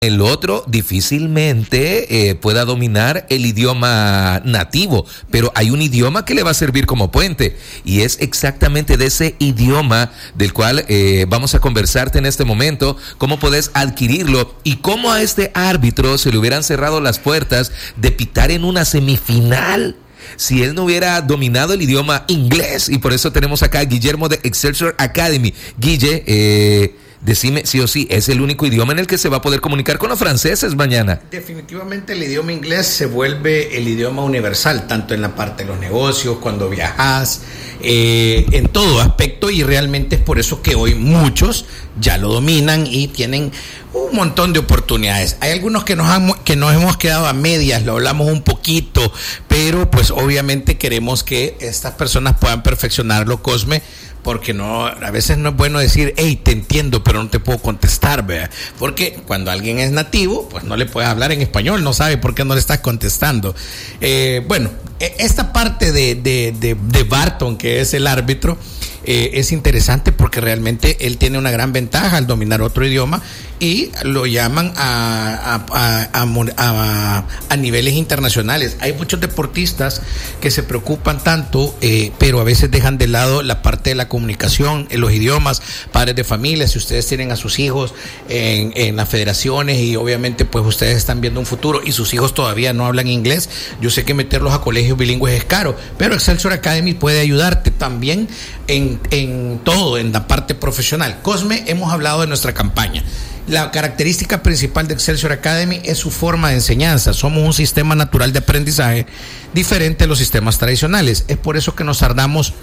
El otro difícilmente pueda dominar el idioma nativo, pero hay un idioma que le va a servir como puente y es exactamente de ese idioma del cual vamos a conversarte en este momento, cómo podés adquirirlo y cómo a este árbitro se le hubieran cerrado las puertas de pitar en una semifinal si él no hubiera dominado el idioma inglés. Y por eso tenemos acá a Guillermo de Excelsior Academy. Guille, decime, sí o sí, ¿es el único idioma en el que se va a poder comunicar con los franceses mañana? Definitivamente el idioma inglés se vuelve el idioma universal, tanto en la parte de los negocios, cuando viajas, en todo aspecto, y realmente es por eso que hoy muchos ya lo dominan y tienen un montón de oportunidades. Hay algunos que nos hemos quedado a medias, lo hablamos un poquito, pero pues obviamente queremos que estas personas puedan perfeccionarlo, Cosme, porque a veces no es bueno decir, hey, te entiendo, pero no te puedo contestar, ¿verdad? Porque cuando alguien es nativo, pues no le puedes hablar en español, no sabe por qué no le estás contestando. Esta parte de Barton, que es el árbitro, es interesante porque realmente él tiene una gran ventaja al dominar otro idioma y lo llaman a niveles internacionales. Hay muchos deportistas que se preocupan tanto, pero a veces dejan de lado la parte de la comunicación, en los idiomas, padres de familia. Si ustedes tienen a sus hijos en las federaciones y obviamente pues ustedes están viendo un futuro y sus hijos todavía no hablan inglés, yo sé que meterlos a colegios bilingües es caro, pero Excelsior Academy puede ayudarte también en todo, en la parte profesional. Cosme, hemos hablado de nuestra campaña. La característica principal de Excelsior Academy es su forma de enseñanza. Somos un sistema natural de aprendizaje diferente a los sistemas tradicionales. Es por eso que nos tardamos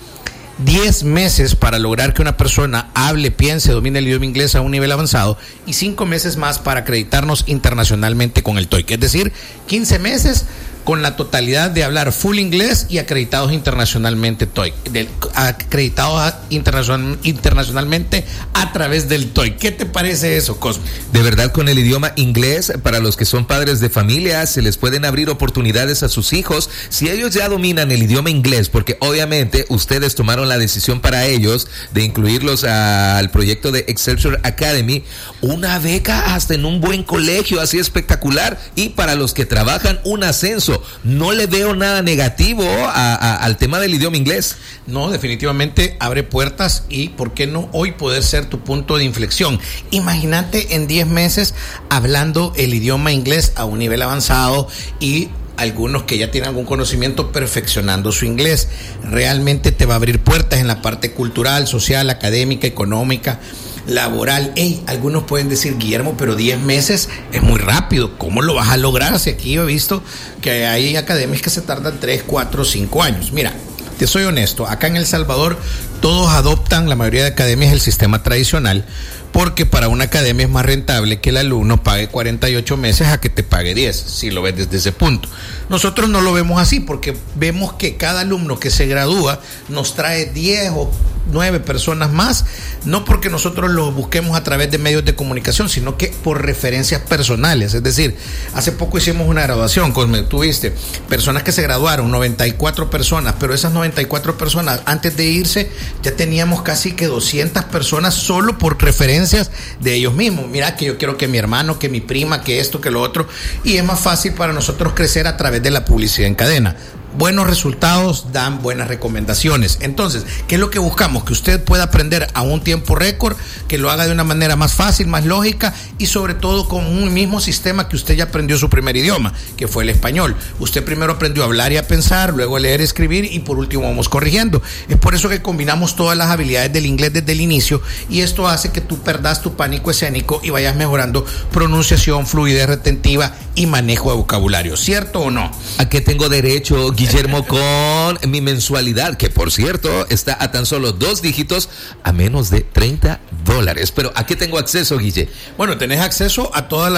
10 meses para lograr que una persona hable, piense, domine el idioma inglés a un nivel avanzado y 5 meses más para acreditarnos internacionalmente con el TOEIC. Es decir, 15 meses con la totalidad de hablar full inglés y acreditados internacionalmente TOEIC, acreditados internacionalmente a través del TOEIC. ¿Qué te parece eso, Cosmo? De verdad, con el idioma inglés, para los que son padres de familia, se les pueden abrir oportunidades a sus hijos si ellos ya dominan el idioma inglés, porque obviamente ustedes tomaron la decisión para ellos de incluirlos al proyecto de Excelsior Academy, una beca hasta en un buen colegio, así espectacular, y para los que trabajan, un ascenso. No le veo nada negativo al tema del idioma inglés. No, definitivamente abre puertas y ¿por qué no hoy poder ser tu punto de inflexión? Imagínate en 10 meses hablando el idioma inglés a un nivel avanzado y algunos que ya tienen algún conocimiento perfeccionando su inglés. Realmente te va a abrir puertas en la parte cultural, social, académica, económica, laboral. Algunos pueden decir, Guillermo, pero 10 meses es muy rápido. ¿Cómo lo vas a lograr? Si aquí yo he visto que hay academias que se tardan 3, 4, 5 años. Mira, te soy honesto, acá en El Salvador todos adoptan, la mayoría de academias, el sistema tradicional, porque para una academia es más rentable que el alumno pague 48 meses a que te pague 10, si lo ves desde ese punto. Nosotros no lo vemos así, porque vemos que cada alumno que se gradúa nos trae 10 o 9 personas más, no porque nosotros los busquemos a través de medios de comunicación, sino que por referencias personales. Es decir, hace poco hicimos una graduación, tuviste personas que se graduaron, 94 personas, pero esas 94 personas, antes de irse, ya teníamos casi que 200 personas solo por referencias de ellos mismos. Mira, que yo quiero que mi hermano, que mi prima, que esto, que lo otro, y es más fácil para nosotros crecer a través de la publicidad en cadena. Buenos resultados dan buenas recomendaciones. Entonces, ¿qué es lo que buscamos? Que usted pueda aprender a un tiempo récord, que lo haga de una manera más fácil, más lógica y sobre todo con un mismo sistema que usted ya aprendió su primer idioma, que fue el español. Usted primero aprendió a hablar y a pensar, luego a leer, escribir y por último vamos corrigiendo. Es por eso que combinamos todas las habilidades del inglés desde el inicio y esto hace que tú perdas tu pánico escénico y vayas mejorando pronunciación, fluidez retentiva y manejo de vocabulario. ¿Cierto o no? ¿A qué tengo derecho, Guillermo, con mi mensualidad, que por cierto está a tan solo 2 dígitos, a menos de $30? Pero ¿a qué tengo acceso, Guille? Bueno, tenés acceso a toda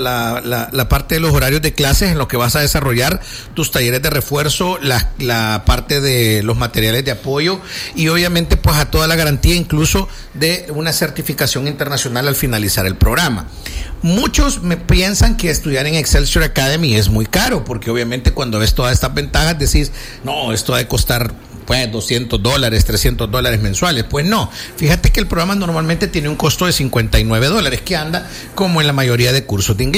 la parte de los horarios de clases en lo que vas a desarrollar tus talleres de refuerzo, la parte de los materiales de apoyo y obviamente pues a toda la garantía incluso de una certificación internacional al finalizar el programa. Muchos me piensan que estudiar en Excelsior Academy es muy caro, porque obviamente cuando ves todas estas ventajas decís, no, esto ha de costar pues $200, $300 mensuales. Pues no, fíjate que el programa normalmente tiene un costo de $59, que anda como en la mayoría de cursos de inglés.